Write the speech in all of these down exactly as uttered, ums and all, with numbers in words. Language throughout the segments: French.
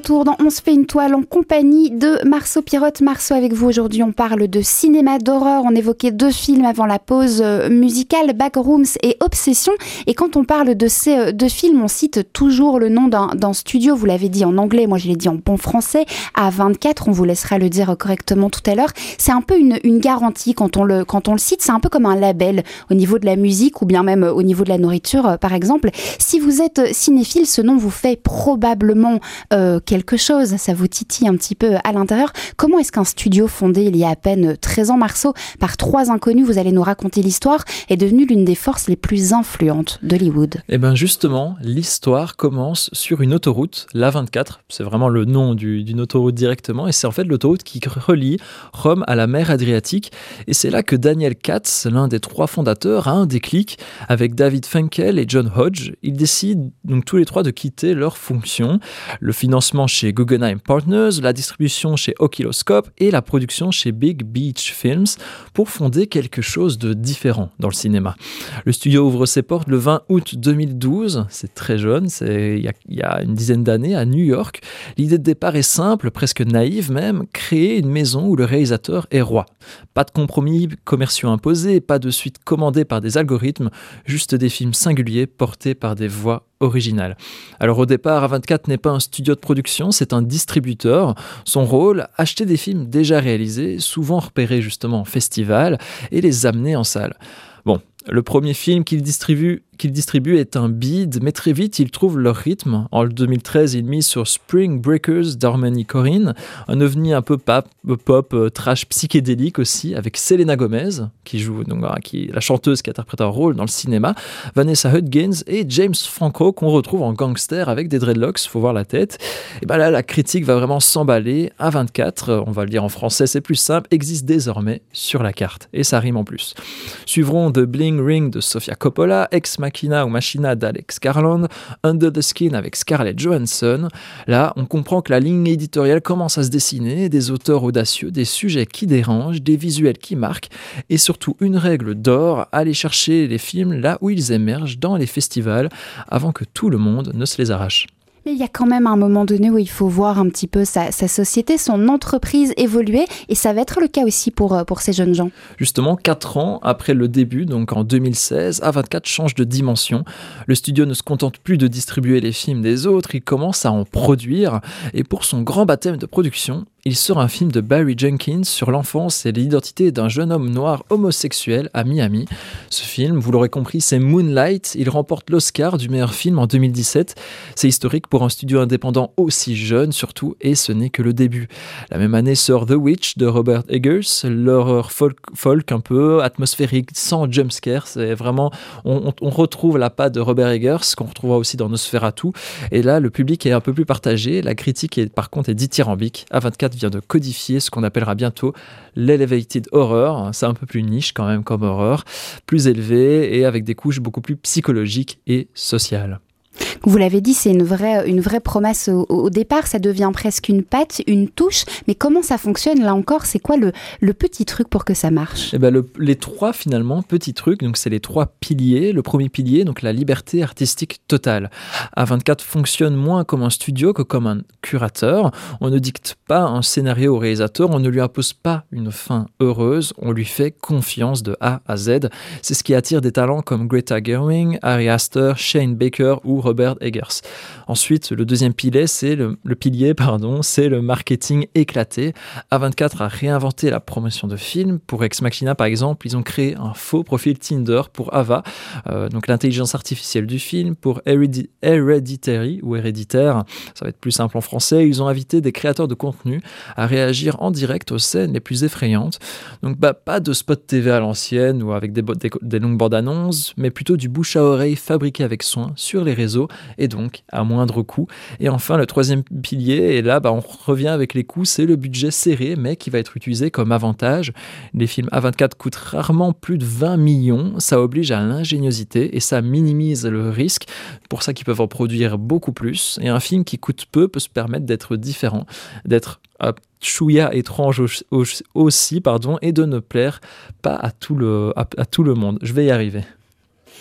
Tour dans On se fait une toile en compagnie de Marceau Pirotte. Marceau, avec vous aujourd'hui, on parle de cinéma d'horreur. On évoquait deux films avant la pause musicale, Backrooms et Obsession. Et quand on parle de ces deux films, on cite toujours le nom d'un, d'un studio. Vous l'avez dit en anglais, moi je l'ai dit en bon français. A vingt-quatre, on vous laissera le dire correctement tout à l'heure. C'est un peu une, une garantie quand on, le, quand on le cite. C'est un peu comme un label au niveau de la musique ou bien même au niveau de la nourriture, par exemple. Si vous êtes cinéphile, ce nom vous fait probablement euh, quelque chose, ça vous titille un petit peu à l'intérieur. Comment est-ce qu'un studio fondé il y a à peine treize ans, Marceau, par trois inconnus, vous allez nous raconter l'histoire, est devenu l'une des forces les plus influentes d'Hollywood? Eh bien justement, l'histoire commence sur une autoroute, l'A vingt-quatre, c'est vraiment le nom du, d'une autoroute directement, et c'est en fait l'autoroute qui relie Rome à la mer Adriatique, et c'est là que Daniel Katz, l'un des trois fondateurs, a un déclic avec David Finkel et John Hodge. Ils décident donc tous les trois de quitter leurs fonctions, le financement chez Guggenheim Partners, la distribution chez Oculoscope et la production chez Big Beach Films pour fonder quelque chose de différent dans le cinéma. Le studio ouvre ses portes le vingt août deux mille douze, c'est très jeune, c'est il y a, il y a une dizaine d'années à New York. L'idée de départ est simple, presque naïve même, créer une maison où le réalisateur est roi. Pas de compromis commerciaux imposés, pas de suite commandée par des algorithmes, juste des films singuliers portés par des voix originales. Alors au départ, A vingt-quatre n'est pas un studio de production, c'est un distributeur. Son rôle, acheter des films déjà réalisés, souvent repérés justement en festival, et les amener en salle. Bon, le premier film qu'il distribue, qu'il distribue est un bide, mais très vite, ils trouvent leur rythme. En deux mille treize, ils misent sur Spring Breakers d'Harmony Korine, un ovni un peu pop, pop euh, trash psychédélique aussi, avec Selena Gomez, qui joue, donc, qui est la chanteuse qui interprète un rôle dans le cinéma, Vanessa Hudgens et James Franco, qu'on retrouve en gangster avec des dreadlocks, faut voir la tête. Et bien là, la critique va vraiment s'emballer. A vingt-quatre, on va le dire en français, c'est plus simple, existe désormais sur la carte. Et ça rime en plus. Suivront The Bling Ring de Sofia Coppola, Ex Machina ou Machina d'Alex Garland, Under the Skin avec Scarlett Johansson. Là, on comprend que la ligne éditoriale commence à se dessiner, des auteurs audacieux, des sujets qui dérangent, des visuels qui marquent, et surtout une règle d'or, aller chercher les films là où ils émergent dans les festivals, avant que tout le monde ne se les arrache. Mais il y a quand même un moment donné où il faut voir un petit peu sa, sa société, son entreprise évoluer, et ça va être le cas aussi pour, pour ces jeunes gens. Justement, quatre ans après le début, donc en deux mille seize, A vingt-quatre change de dimension. Le studio ne se contente plus de distribuer les films des autres, il commence à en produire, et pour son grand baptême de production, il sort un film de Barry Jenkins sur l'enfance et l'identité d'un jeune homme noir homosexuel à Miami. Ce film, vous l'aurez compris, c'est Moonlight. Il remporte l'Oscar du meilleur film en deux mille dix-sept. C'est historique pour un studio indépendant aussi jeune, surtout, et ce n'est que le début. La même année sort The Witch de Robert Eggers, l'horreur folk, folk un peu atmosphérique, sans jumpscare. C'est vraiment, on, on retrouve la patte de Robert Eggers, qu'on retrouvera aussi dans Nosferatu. Et là, le public est un peu plus partagé. La critique, est, par contre, est dithyrambique. A vingt-quatre vient de codifier ce qu'on appellera bientôt l'elevated horror. C'est un peu plus niche quand même comme horreur, plus élevé et avec des couches beaucoup plus psychologiques et sociales. Vous l'avez dit, c'est une vraie, une vraie promesse au, au départ, ça devient presque une patte, une touche, mais comment ça fonctionne là encore? C'est quoi le, le petit truc pour que ça marche? Eh ben le, les trois finalement petits trucs, donc c'est les trois piliers. Le premier pilier, donc la liberté artistique totale. A vingt-quatre fonctionne moins comme un studio que comme un curateur. On ne dicte pas un scénario au réalisateur, on ne lui impose pas une fin heureuse, on lui fait confiance de A à Z. C'est ce qui attire des talents comme Greta Gerwig, Ari Aster, Shane Baker ou Robert Eggers. Ensuite, le deuxième pilier, c'est le, le pilier, pardon, c'est le marketing éclaté. A vingt-quatre a réinventé la promotion de films. Pour Ex Machina, par exemple, ils ont créé un faux profil Tinder pour Ava, euh, donc l'intelligence artificielle du film. Pour Hereditary, Hereditary ou Héréditaire, ça va être plus simple en français, ils ont invité des créateurs de contenu à réagir en direct aux scènes les plus effrayantes. Donc, bah, pas de spot T V à l'ancienne ou avec des, des, des longues bandes annonces, mais plutôt du bouche à oreille fabriqué avec soin sur les réseaux et donc à moindre coût. Et enfin, le troisième pilier, et là, bah, on revient avec les coûts, c'est le budget serré, mais qui va être utilisé comme avantage. Les films A vingt-quatre coûtent rarement plus de vingt millions, ça oblige à l'ingéniosité et ça minimise le risque, pour ça qu'ils peuvent en produire beaucoup plus. Et un film qui coûte peu peut se permettre d'être différent, d'être euh, chouïa étrange aussi, pardon, et de ne plaire pas à tout le, à, à tout le monde. Je vais y arriver.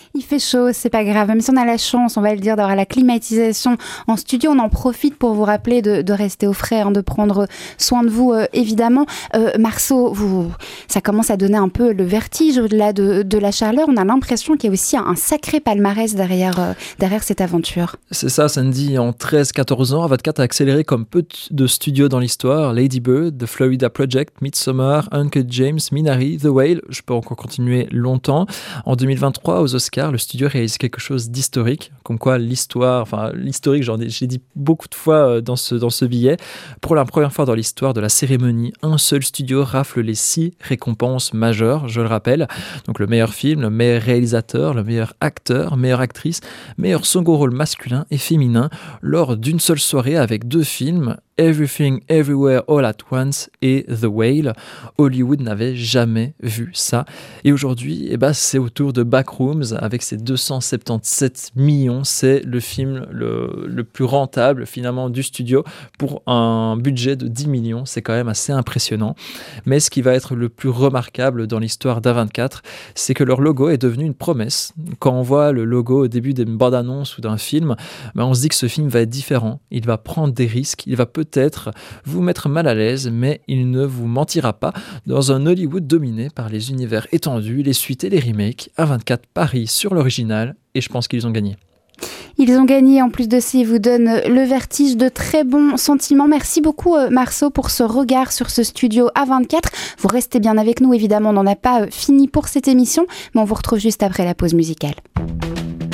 Il fait chaud, c'est pas grave. Même si on a la chance, on va le dire, d'avoir la climatisation en studio, on en profite pour vous rappeler de, de rester au frais, hein, de prendre soin de vous, euh, évidemment. Euh, Marceau, vous, ça commence à donner un peu le vertige au-delà de, de la chaleur. On a l'impression qu'il y a aussi un, un sacré palmarès derrière, euh, derrière cette aventure. C'est ça, Sandy. En treize quatorze ans, A vingt-quatre a accéléré comme peu de studios dans l'histoire. Lady Bird, The Florida Project, Midsommar, Uncut James, Minari, The Whale. Je peux encore continuer longtemps. En deux mille vingt-trois, aux Oscars, le studio réalise quelque chose d'historique, comme quoi l'histoire, enfin l'historique, j'en ai, j'ai dit beaucoup de fois dans ce, dans ce billet, pour la première fois dans l'histoire de la cérémonie, un seul studio rafle les six récompenses majeures, je le rappelle, donc le meilleur film, le meilleur réalisateur, le meilleur acteur, meilleure actrice, meilleur second rôle masculin et féminin, lors d'une seule soirée avec deux films, Everything Everywhere All at Once et The Whale. Hollywood n'avait jamais vu ça. Et aujourd'hui, eh ben, c'est au tour de Backrooms avec ses deux cent soixante-dix-sept millions. C'est le film le, le plus rentable finalement du studio pour un budget de dix millions. C'est quand même assez impressionnant. Mais ce qui va être le plus remarquable dans l'histoire d'A vingt-quatre, c'est que leur logo est devenu une promesse. Quand on voit le logo au début d'une bande-annonce ou d'un film, ben on se dit que ce film va être différent. Il va prendre des risques. Il va peut-être peut-être vous mettre mal à l'aise, mais il ne vous mentira pas. Dans un Hollywood dominé par les univers étendus, les suites et les remakes, A vingt-quatre parie sur l'original et je pense qu'ils ont gagné. Ils ont gagné, en plus de ça, ils vous donnent le vertige, de très bons sentiments. Merci beaucoup Marceau pour ce regard sur ce studio A vingt-quatre. Vous restez bien avec nous, évidemment, on n'en a pas fini pour cette émission, mais on vous retrouve juste après la pause musicale.